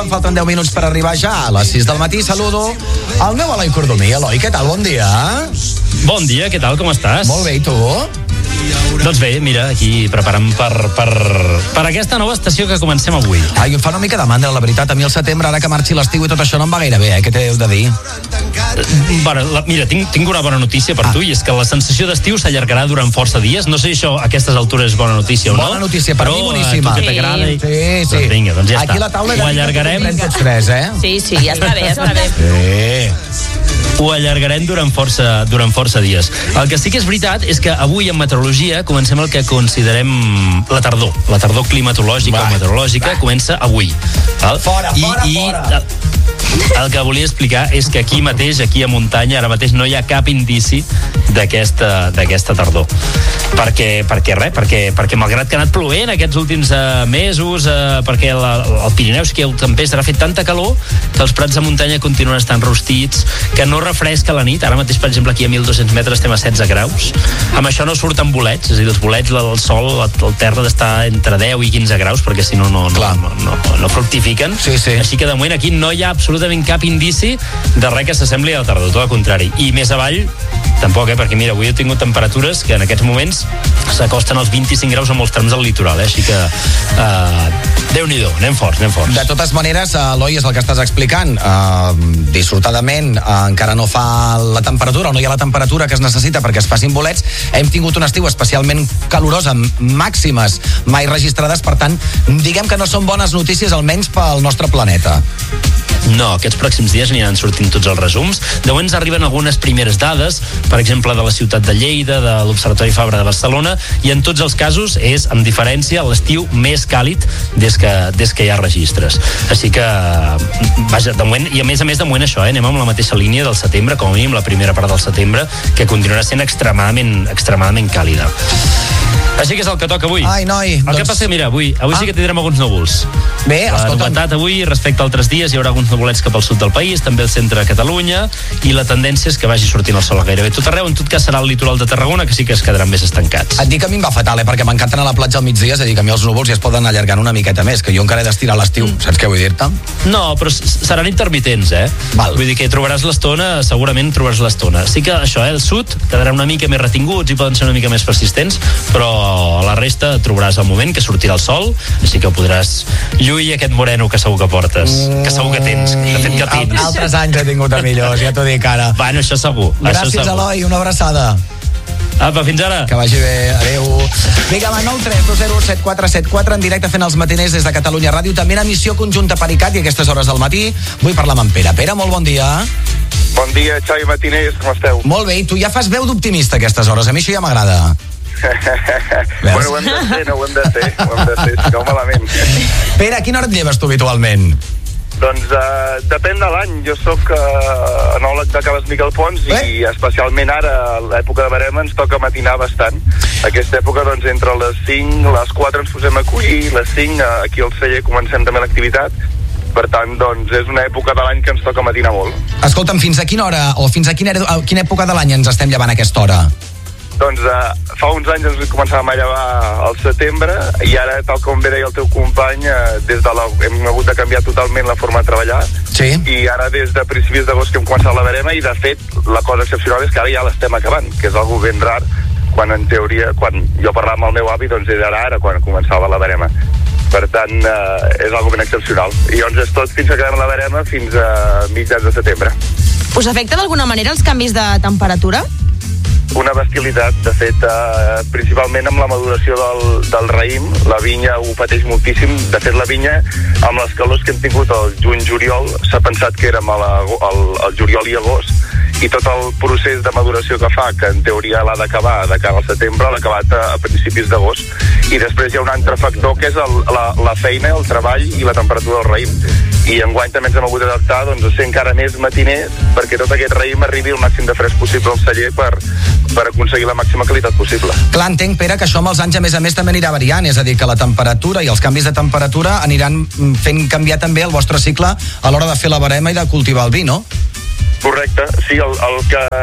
Falten 10 minuts per arribar ja a les 6 del matí. Saludo al meu Eloi Cordomí. Eloi, què tal? Bon dia. Bon dia, què tal? Com estàs? Molt bé, i tu? Doncs bé, mira, aquí preparant per aquesta nova estació que comencem avui. Ai, em fa una mica de mandra, la veritat. A mi el setembre, ara que marxi l'estiu i tot això, no em va gaire bé, Què t'heu de dir? Bueno, mira, tinc una bona notícia per tu, i és que la sensació d'estiu s'allargarà durant força dies. No sé si això a aquestes altures és bona notícia o no. Bona notícia, per mi boníssima. Però tu que t'agrada... Sí. Doncs vinga, doncs ja aquí està. La taula ho allargarem. Tots tres, Sí, ja està bé, Ho allargarem durant força dies. El que sí que és veritat és que avui en meteorologia comencem el que considerem la tardor. La tardor climatològica o meteorològica comença avui. Fora. El que volia explicar és que aquí mateix, aquí a muntanya, ara mateix no hi ha cap indici d'aquesta tardor. Perquè malgrat que ha anat plovent aquests últims mesos, perquè el Pirineu sí que hi ha tempesta, ha fet tanta calor que els prats de muntanya continuen estant rostits, que no refresca la nit. Ara mateix, per exemple, aquí a 1.200 metres estem a 16 graus. Amb això no surten bolets, és a dir, els bolets, el sol, el terra d'estar entre 10 i 15 graus, perquè si no fructifiquen. Sí. Així que de moment aquí no hi ha absolutament cap indici de res que s'assembli a la tardor, tot al contrari. I més avall, tampoc, perquè mira, avui he tingut temperatures que en aquests moments s'acosten als 25 graus a molts trams del litoral, així que Déu-n'hi-do, anem forts. De totes maneres, Eloi, és el que estàs explicant. Dissortadament, encara no fa la temperatura, o no hi ha la temperatura que es necessita perquè es facin bolets. Hem tingut un estiu especialment calorós, amb màximes mai registrades, per tant, diguem que no són bones notícies, almenys pel nostre planeta. No, aquests pròxims dies aniran sortint tots els resums. De moment ens arriben algunes primeres dades, per exemple, de la ciutat de Lleida, de l'Observatori Fabra de Barcelona, i en tots els casos és, amb diferència, l'estiu més càlid des que hi ha registres. Així que, vaja, de moment, i a més, de moment això, anem amb la mateixa línia del setembre, com a mínim la primera part del setembre, que continuarà sent extremadament càlida. Així que és el que toca avui. Ai, noi. El que passa, mira, avui sí que tindrem alguns núvols. Bé, escolta'm. La novetat avui, respecte a altres dies, hi haurà alguns nuvolets cap al sud del país, també al centre de Catalunya, i la tendència és que vagi sortint el sol a gairebé tot arreu. En tot cas serà el litoral de Tarragona, que sí que es quedaran més estancats. Et dic que a mi em va fatal, perquè m'encanta anar a la platja al migdia, és a dir, que a mi els núvols ja es poden allargar una miqueta més, que jo encara he d'estirar l'estiu. Saps què vull dir-te? No, però seran intermitents, Val. Vull dir que trobaràs l'estona, segurament trobaràs l'estona. Sí que això, el sud quedarà una mica més retinguts i poden ser una mica més persistents, però a la resta trobaràs el moment que sortirà el sol, així que podràs lluir aquest moreno que segur que portes, que segur que tens, de fet que tens. Altres anys he tingut a millors, ja t'ho dic ara. Bueno, això segur. Gràcies, Eloi, una abraçada. Apa, fins ara. Que vagi bé, adeu. Vinga, va, 932017474 en directe fent els matiners des de Catalunya Ràdio, també en emissió conjunta per ICAT, i a aquestes hores del matí vull parlar amb en Pere. Pere, molt bon dia. Bon dia, Xavi Matiners, com esteu? Molt bé, i tu ja fas veu d'optimista a aquestes hores, a mi això ja m'agrada. Bueno, ho hem de fer, si no malament. Pere, a quina hora et lleves tu habitualment? Doncs depèn de l'any. Jo sóc enòleg de Caves Miquel Pons i especialment ara, a l'època de verema, ens toca matinar bastant. Aquesta època, doncs, entre les 5, les 4 ens posem a collir, les 5 aquí al celler comencem també l'activitat. Per tant, doncs, és una època de l'any que ens toca matinar molt. Escolta'm, fins a quina hora, o fins a quina època de l'any ens estem llevant a aquesta hora? Doncs fa uns anys ens començàvem a llevar al setembre i ara, tal com bé deia el teu company, hem hagut de canviar totalment la forma de treballar. Sí. I ara des de principis d'agost que hem començat la verema, i de fet la cosa excepcional és que ara ja l'estem acabant, que és algo ben rar, quan en teoria, quan jo parlava amb el meu avi, doncs era ara quan començava la verema. Per tant, és algo ben excepcional. I llavors és tot fins que acabem la verema, fins a mitjans de setembre. Us afecta d'alguna manera els canvis de temperatura? Una bestialitat, de fet, principalment amb la maduració del raïm, la vinya ho pateix moltíssim. De fet, la vinya, amb les calors que hem tingut al juny-juliol, s'ha pensat que érem al juliol i agost, i tot el procés de maduració que fa, que en teoria l'ha d'acabar de cara al setembre, l'ha acabat a principis d'agost. I després hi ha un altre factor, que és la feina, el treball i la temperatura del raïm. I enguany també ens hem hagut d'adaptar, doncs, a ser encara més matiners, perquè tot aquest raïm arribi el màxim de fresc possible al celler per aconseguir la màxima qualitat possible. Clar, entenc, Pere, que això amb els anys, a més, també anirà variant, és a dir, que la temperatura i els canvis de temperatura aniran fent canviar també el vostre cicle a l'hora de fer la verema i de cultivar el vi, no? Correcte, sí, el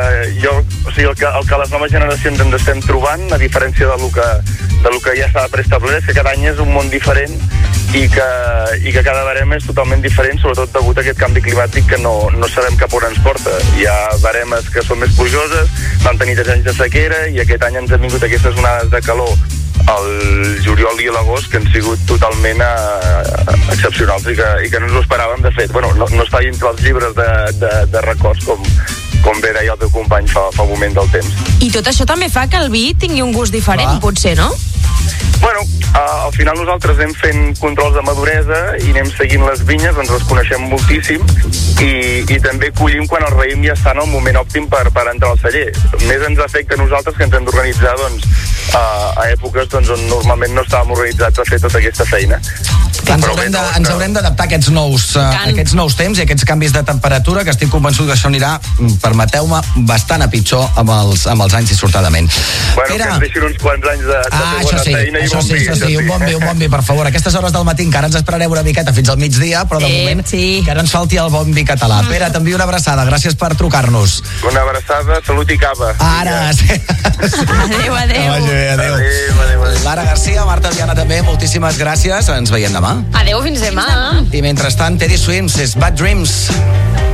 que les noves generacions ens estem trobant, a diferència del que ja estava preestablert, és que cada any és un món diferent i que cada barem és totalment diferent, sobretot degut a aquest canvi climàtic que no sabem cap on ens porta. Hi ha baremes que són més plujoses, vam tenir 3 anys de sequera i aquest any ens han vingut aquestes onades de calor al juliol i a l'agost que han sigut totalment excepcionals i que no ens ho esperàvem. De fet, no està entre els llibres de records com bé deia el teu company fa un moment del temps. I tot això també fa que el vi tingui un gust diferent, potser, no? Al final nosaltres anem fent controls de maduresa i anem seguint les vinyes, ens les coneixem moltíssim i també collim quan el raïm ja està en el moment òptim per entrar al celler. Més ens afecta a nosaltres que ens hem d'organitzar a èpoques on normalment no estàvem organitzats a fer tota aquesta feina. Ens haurem d'adaptar a aquests nous temps i aquests canvis de temperatura, que estic convençut que això anirà, permeteu-me, bastant a pitjor amb els anys, dissortadament. Que ens deixin uns quants anys de bona feina i bon vi. Això sí, un bon vi, per favor. A aquestes hores del matí encara ens esperareu una miqueta fins al migdia, però de moment que no ens falti el bon vi català. Pere, t'envio una abraçada, gràcies per trucar-nos. Una abraçada, salut i cava. Ara, Adéu. Lara Garcia, Marta Viana també, moltíssimes gràcies, ens veiem demà. Adéu, fins demà. I mentrestant, Teddy Swims és Bad Dreams.